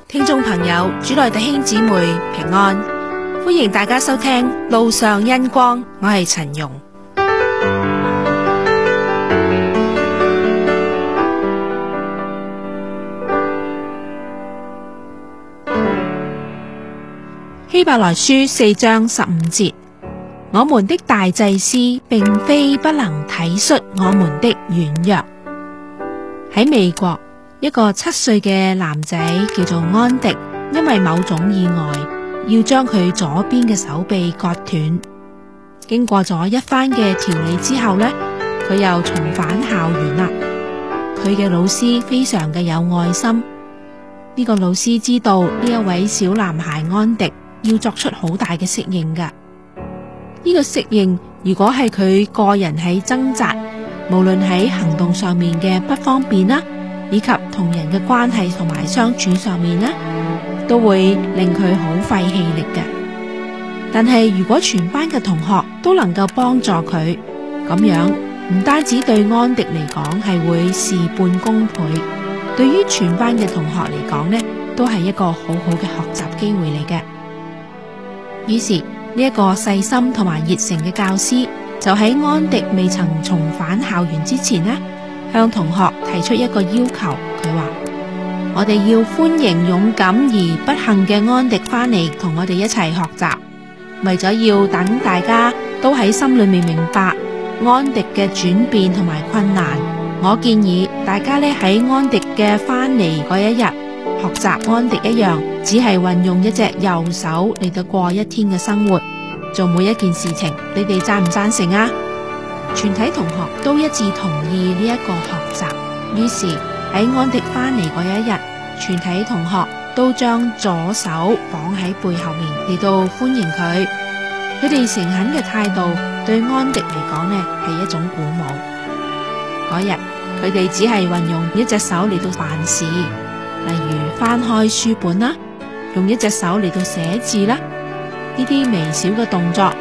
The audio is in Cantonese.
聽眾朋友，主內弟兄姊妹平安，歡迎大家收聽路上恩光，我係陳容。希伯來書4章15節，我們的大祭司並非不能體恤我們的軟弱。喺美國，一個7歲嘅男仔叫做安迪，因為某種意外要將佢左邊嘅手臂割斷。經過咗一番嘅調理之後呢，佢又重返校園啦。佢嘅老師非常嘅有愛心，呢個老師知道呢一位小男孩安迪要作出好大嘅適應噶。呢個適應如果係佢個人喺掙扎，無論喺行動上面嘅不方便啦，以及同人嘅關係同埋相處上面呢，都會令佢好費氣力嘅。但係如果全班嘅同學都能夠幫助佢，咁樣唔單止對安迪嚟講係會事半功倍，對於全班嘅同學嚟講呢，都係一個好好嘅學習機會嚟嘅。於是呢一個細心同埋熱誠嘅教師，就喺安迪未曾重返校園之前呢，向同學提出一個要求。佢話：我哋要歡迎勇敢而不幸嘅安迪返嚟同我哋一齊學習。為咗要等大家都喺心裏面明白安迪嘅轉變同埋困難，我建議大家呢喺安迪嘅返嚟嗰一日，學習安迪一樣，只係運用一隻右手嚟到過一天嘅生活，做每一件事情。你哋贊唔贊成啊？全體同學都一致同意呢一個學習。於是喺安迪返嚟嗰一日，全體同學都將左手綁喺背後面嚟到歡迎佢。佢哋誠懇嘅態度對安迪嚟講呢係一種鼓舞。嗰日佢哋只係運用一隻手嚟到辦事，例如翻開書本啦，用一隻手嚟到寫字啦。呢啲微小嘅動作